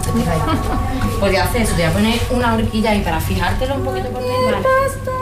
Pues te hacer eso, te voy a poner una horquilla ahí para fijártelo un poquito por dentro. Vale.